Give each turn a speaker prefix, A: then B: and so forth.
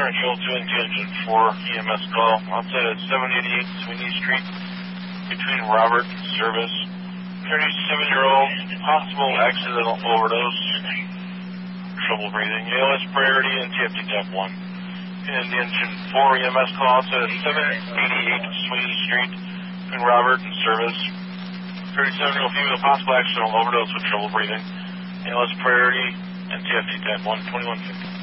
A: current UL2 and engine 4 EMS call outside at 788 Sweeney Street between Robert and Service. 37-year-old, possible accidental overdose, trouble breathing, ALS priority, and TFT tap 1. And the engine 4 EMS call outside at 788 Sweeney Street between Robert and Service. 37-year-old female, possible accidental overdose with trouble breathing, ALS priority, and TFT tap 1, 2150.